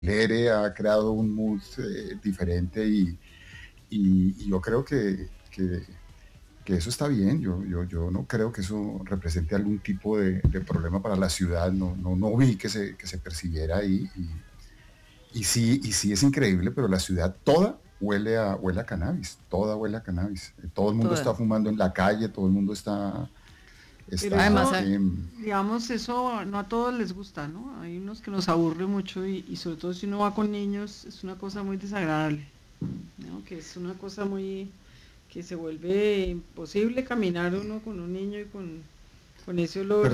ha creado un mood diferente y yo creo que eso está bien. Yo no creo que eso represente algún tipo de problema para la ciudad. No vi que se percibiera ahí. Y sí es increíble, pero la ciudad toda huele a cannabis. Toda huele a cannabis. Todo el mundo está Toda. fumando en la calle, todo el mundo Pero Además, está eso, digamos, eso no a todos les gusta, ¿no? Hay unos que nos aburre mucho y sobre todo si uno va con niños es una cosa muy desagradable, ¿no? Que es una cosa muy, que se vuelve imposible caminar uno con un niño y con ese olor, pero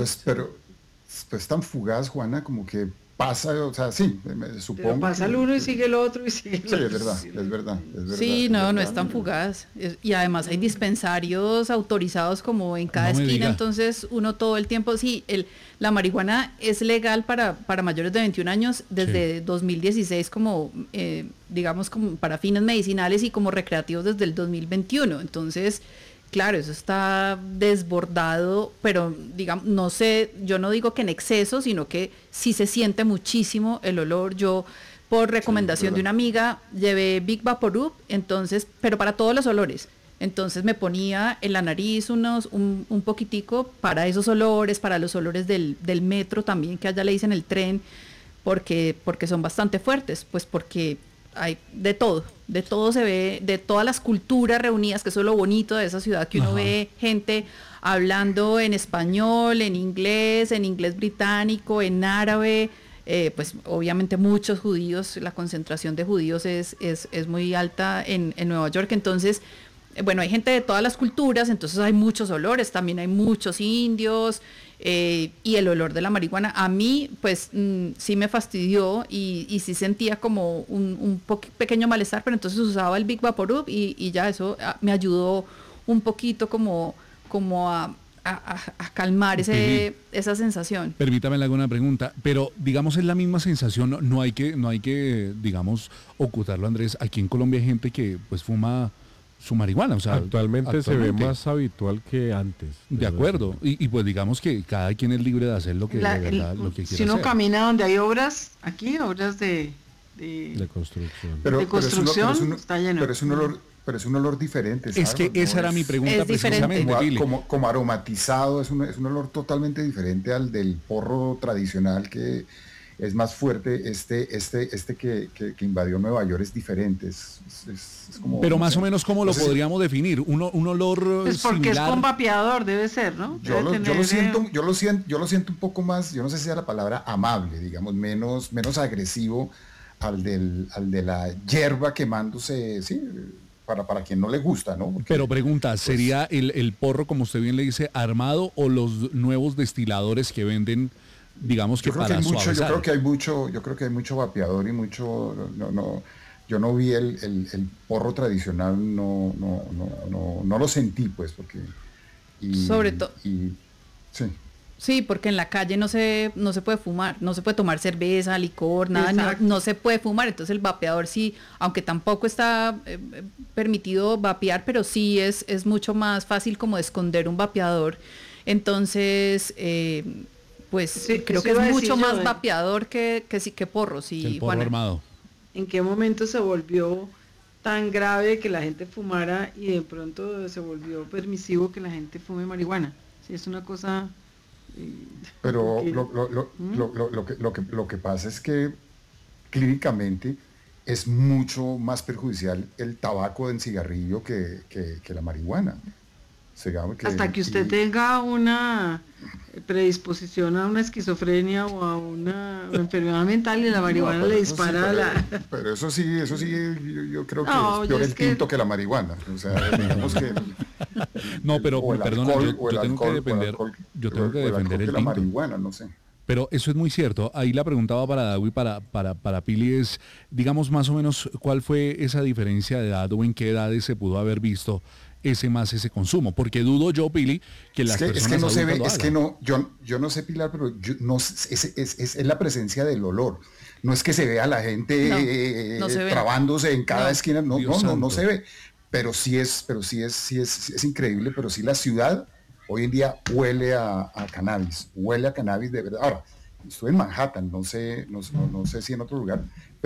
es tan fugaz, Juana, como que pasa, o sea, sí, pero supongo pasa el uno y sigue el otro y sigue el sí, es otro. verdad, es verdad, es verdad, sí, es no, no verdad, es tan pero fugaz. Y además hay dispensarios autorizados como en cada No me esquina, diga. entonces uno todo el tiempo, sí, la marihuana es legal para mayores de 21 años Sí. desde 2016 como, digamos, como para fines medicinales y como recreativos desde el 2021. Entonces, claro, eso está desbordado, pero digamos, no sé, yo no digo que en exceso, sino que sí se siente muchísimo el olor. Yo, por sí, es recomendación de verdad. una amiga, llevé Big Vaporub, entonces, pero para todos los olores. Entonces me ponía en la nariz un poquitico para esos olores, para los olores del metro también, que allá le dicen el tren, porque son bastante fuertes, pues porque hay de todo se ve, de todas las culturas reunidas, que eso es lo bonito de esa ciudad, que uno Ajá. ve gente hablando en español, en inglés británico, en árabe, pues obviamente muchos judíos, la concentración de judíos es muy alta en Nueva York, entonces bueno, hay gente de todas las culturas, entonces hay muchos olores, también hay muchos indios, y el olor de la marihuana a mí pues sí me fastidió y sí sentía como un pequeño malestar, pero entonces usaba el Big Vaporub y ya eso me ayudó un poquito como a calmar Pili, esa sensación. permítame le hago una pregunta, pero digamos es la misma sensación, no hay que, digamos, ocultarlo, Andrés. Aquí en Colombia hay gente que pues fuma su marihuana, o sea, Actualmente se ve actualmente. más habitual que antes. De debo acuerdo. decirlo. Y pues digamos que cada quien es libre de hacer lo que de verdad, lo que Si quiera uno hacer. camina donde hay obras, aquí, obras de, De construcción. de Pero construcción, está lleno. pero es un olor diferente, Es que Sardo, esa no era mi es pregunta Es diferente. precisamente, Pili. como aromatizado, es un olor totalmente diferente al del porro tradicional que es más fuerte. Este que invadió Nueva York es diferente, es como, Pero no más o sé, menos, ¿cómo no lo sé si, podríamos definir? Un olor Pues porque es con similar. vapeador, debe ser, ¿no? yo Debe lo tener, siento, un poco más, yo no sé si sea la palabra amable, digamos, menos agresivo al de la hierba quemándose, sí, para quien no le gusta, ¿no? Pero Porque, pregunta, pues, ¿sería el porro, como usted bien le dice, armado o los nuevos destiladores que venden, digamos que yo creo que hay para mucho, yo creo suavizar? que hay mucho, yo creo que hay mucho vapeador y mucho, yo no vi el porro tradicional, no lo sentí, pues, porque, Sobre todo, y sí, sí, porque en la calle no se puede fumar, no se puede tomar cerveza, licor, nada, no, exacto. no se puede fumar. Entonces el vapeador sí, aunque tampoco está permitido vapear, pero sí es mucho más fácil como de esconder un vapeador. Entonces, pues Sí, creo eso que es iba a decir mucho yo, más vapeador que sí que porro, El sí, porro Juana. armado. en qué momento se volvió tan grave que la gente fumara y de pronto se volvió permisivo que la gente fume marihuana. Sí, es una cosa, eh, pero porque, ¿Mm? lo que pasa es que clínicamente es mucho más perjudicial el tabaco en cigarrillo que la marihuana. Digamos Hasta que usted tenga una predisposición a una esquizofrenia o a una enfermedad mental y la no, marihuana le dispara la... pero eso sí, yo creo que es No, yo peor es el tinto que... que la marihuana. O sea, digamos que No, pero o el perdona, alcohol, o el alcohol, o el alcohol, yo tengo que o el defender alcohol que el la tinto. marihuana, no sé. Pero eso es muy cierto. Ahí la preguntaba para Dawi, para Pili es, digamos más o menos, ¿cuál fue esa diferencia de edad o en qué edades se pudo haber visto ese consumo? Porque dudo yo, Pili, que las Es que personas no se adultas ve, lo es que hagan. no, yo no sé, Pilar, pero yo no, es la presencia del olor. No es que se vea a la No, no gente se ve. trabándose en cada No. esquina, Dios no se santo. ve. Sí es increíble, pero sí la ciudad hoy en día huele a cannabis de verdad. Ahora, estoy en Manhattan, no sé si en otro lugar,